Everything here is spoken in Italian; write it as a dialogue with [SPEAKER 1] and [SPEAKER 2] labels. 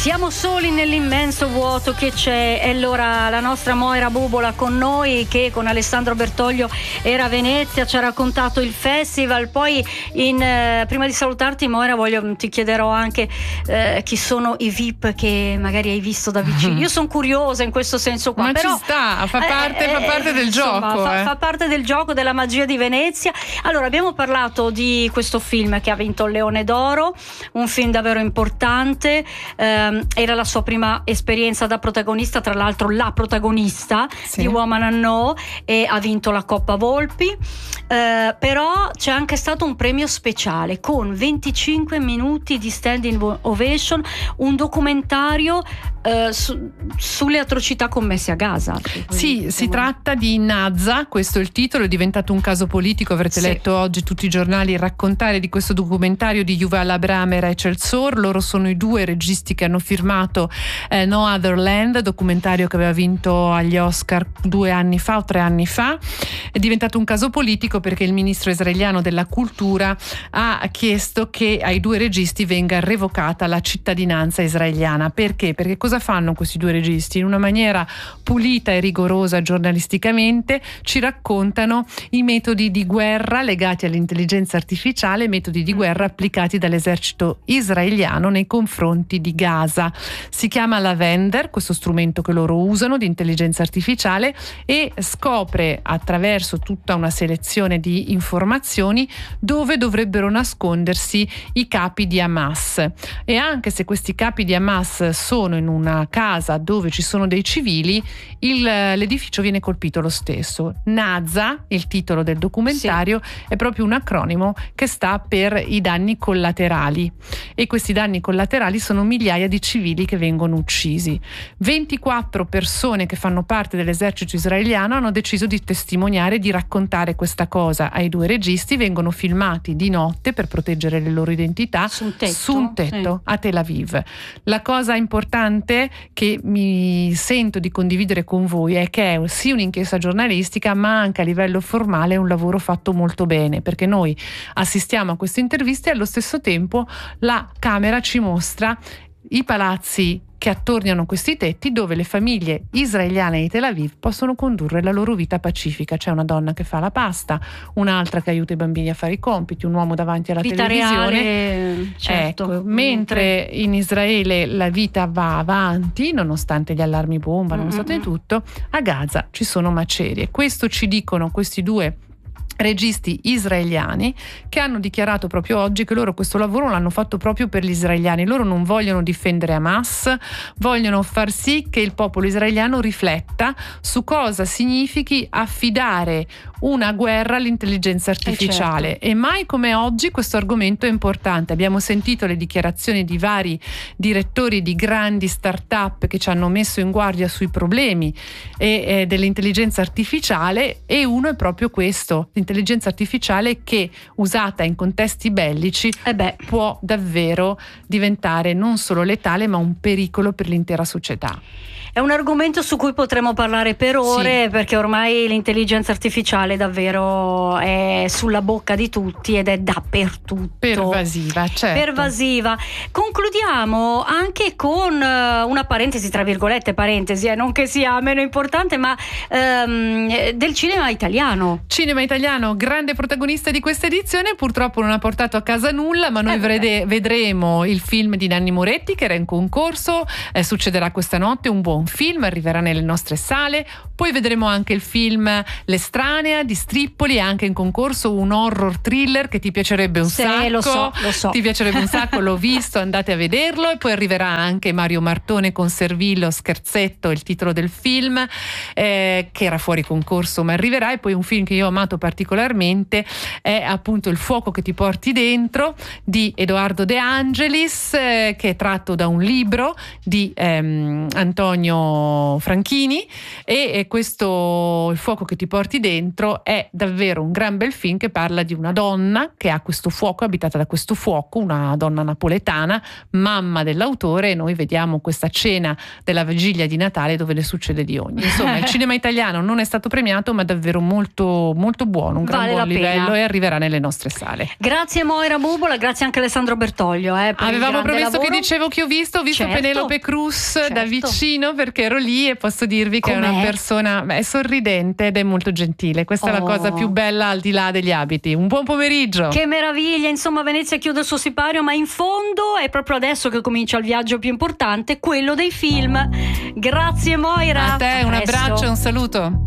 [SPEAKER 1] Siamo soli nell'immenso vuoto che c'è. E allora la nostra Moira Bubola con noi, che con Alessandro Bertoglio era a Venezia, ci ha raccontato il festival. Poi prima di salutarti, Moira, ti chiederò anche chi sono i VIP che magari hai visto da vicino. Io sono curiosa in questo senso qua.
[SPEAKER 2] Ma
[SPEAKER 1] però
[SPEAKER 2] ci sta, fa parte del
[SPEAKER 1] insomma,
[SPEAKER 2] gioco.
[SPEAKER 1] Fa parte del gioco, della magia di Venezia. Allora, abbiamo parlato di questo film che ha vinto il Leone d'Oro, un film davvero importante. Era la sua prima esperienza da protagonista, tra l'altro la protagonista di Woman I Know, e ha vinto la Coppa Volpi. Però c'è anche stato un premio speciale con 25 minuti di standing ovation, un documentario sulle atrocità commesse a Gaza.
[SPEAKER 2] Sì, si tratta di Nazha, questo è il titolo, è diventato un caso politico, avrete letto oggi tutti i giornali il raccontare di questo documentario di Yuval Abraham e Rachel Sor. Loro sono i due registi che hanno firmato No Other Land, documentario che aveva vinto agli Oscar 2 anni fa o 3 anni fa. È diventato un caso politico perché il ministro israeliano della cultura ha chiesto che ai due registi venga revocata la cittadinanza israeliana. Perché? Perché cosa fanno questi due registi? In una maniera pulita e rigorosa giornalisticamente ci raccontano i metodi di guerra legati all'intelligenza artificiale, metodi di guerra applicati dall'esercito israeliano nei confronti di Gaza. Si chiama Lavender, questo strumento che loro usano di intelligenza artificiale, e scopre attraverso tutta una selezione di informazioni dove dovrebbero nascondersi i capi di Hamas. E anche se questi capi di Hamas sono in una casa dove ci sono dei civili, l'edificio viene colpito lo stesso. Nazha, il titolo del documentario, è proprio un acronimo che sta per i danni collaterali, e questi danni collaterali sono migliaia di civili che vengono uccisi. 24 persone che fanno parte dell'esercito israeliano hanno deciso di testimoniare, di raccontare questa cosa ai due registi. Vengono filmati di notte per proteggere le loro identità su un tetto a Tel Aviv. La cosa importante che mi sento di condividere con voi è che è sì un'inchiesta giornalistica, ma anche a livello formale è un lavoro fatto molto bene, perché noi assistiamo a queste interviste e allo stesso tempo la camera ci mostra i palazzi che attorniano questi tetti, dove le famiglie israeliane di Tel Aviv possono condurre la loro vita pacifica. C'è una donna che fa la pasta, un'altra che aiuta i bambini a fare i compiti, un uomo davanti alla televisione.
[SPEAKER 1] Reale, certo.
[SPEAKER 2] Ecco, mentre in Israele la vita va avanti, nonostante gli allarmi bomba, nonostante tutto, a Gaza ci sono macerie. Questo ci dicono questi due registi israeliani, che hanno dichiarato proprio oggi che loro questo lavoro l'hanno fatto proprio per gli israeliani. Loro non vogliono difendere Hamas, vogliono far sì che il popolo israeliano rifletta su cosa significhi affidare una guerra all'intelligenza artificiale. E mai come oggi questo argomento è importante. Abbiamo sentito le dichiarazioni di vari direttori di grandi start-up che ci hanno messo in guardia sui problemi dell'intelligenza artificiale, e uno è proprio questo: l'intelligenza artificiale che, usata in contesti bellici, può davvero diventare non solo letale ma un pericolo per l'intera società.
[SPEAKER 1] È un argomento su cui potremo parlare per ore, perché ormai l'intelligenza artificiale davvero è sulla bocca di tutti ed è dappertutto.
[SPEAKER 2] Pervasiva, certo.
[SPEAKER 1] Pervasiva. Concludiamo anche con una parentesi, tra virgolette, non che sia meno importante, ma del cinema italiano.
[SPEAKER 2] Cinema italiano, grande protagonista di questa edizione, purtroppo non ha portato a casa nulla, ma noi vedremo il film di Nanni Moretti che era in concorso, succederà questa notte, un buon film, arriverà nelle nostre sale. Poi vedremo anche il film L'Estranea di Strippoli, anche in concorso, un horror thriller che ti piacerebbe un sacco.
[SPEAKER 1] Lo so.
[SPEAKER 2] Ti piacerebbe un sacco, l'ho visto, andate a vederlo. E poi arriverà anche Mario Martone con Servillo, Scherzetto, il titolo del film, che era fuori concorso ma arriverà. E poi un film che io ho amato particolarmente è appunto Il fuoco che ti porti dentro di Edoardo De Angelis, che è tratto da un libro di Antonio Franchini, e questo Il fuoco che ti porti dentro è davvero un gran bel film che parla di una donna che ha questo fuoco, abitata da questo fuoco, una donna napoletana, mamma dell'autore, e noi vediamo questa cena della vigilia di Natale dove le succede di ogni. Insomma, il cinema italiano non è stato premiato, ma davvero molto molto buono. un gran buon livello e arriverà nelle nostre sale.
[SPEAKER 1] Grazie Moira Bubola, grazie anche Alessandro Bertoglio.
[SPEAKER 2] Avevamo promesso
[SPEAKER 1] lavoro.
[SPEAKER 2] che dicevo che ho visto
[SPEAKER 1] certo,
[SPEAKER 2] Penelope Cruz da
[SPEAKER 1] certo.
[SPEAKER 2] vicino, perché ero lì e posso dirvi che è una persona sorridente ed è molto gentile. Questa è la cosa più bella al di là degli abiti. Un buon pomeriggio.
[SPEAKER 1] Che meraviglia, insomma Venezia chiude il suo sipario, ma in fondo è proprio adesso che comincia il viaggio più importante, quello dei film. Grazie Moira.
[SPEAKER 2] A te un abbraccio e un saluto.